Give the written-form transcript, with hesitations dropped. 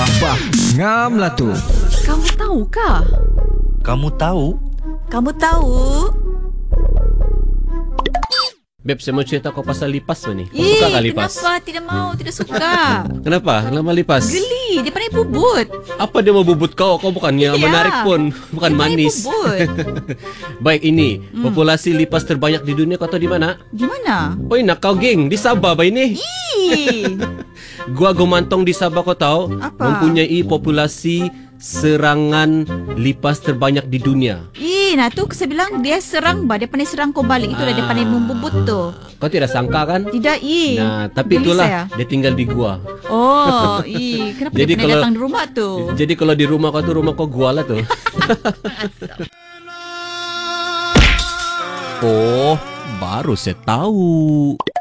Bah, ngam lah tu. Kamu tahu kah? Kamu tahu? Kamu tahu? Beb, saya mau cerita kau pasal lipas ni. Kau suka kah lipas? Kenapa tidak mau? Tidak suka. Kenapa? Kenapa lipas? Geli, dia pandai bubut. Apa dia mau bubut kau? Kau bukannya Ya, menarik pun. Bukan dia pandai manis. bubut. Baik, ini populasi lipas terbanyak di dunia. Kau tahu di mana? Di mana? Oh, nak kau geng. Di Sabah ba ini? Ih, Gua Gomantong di Sabah, kau tahu, Apa? mempunyai populasi serangan lipas terbanyak di dunia. nah tu saya bilang dia serang bah, dia pandai serang kau balik. Itulah dia pandai membubut tu. Kau tidak sangka kan? Tidak, Nah, tapi Geli itulah saya. dia tinggal di gua. Oh, kenapa Jadi dia pandai kalau- datang di rumah tu? Jadi kalau di rumah kau tuh rumah kau gua lah tuh. Oh, baru saya tahu.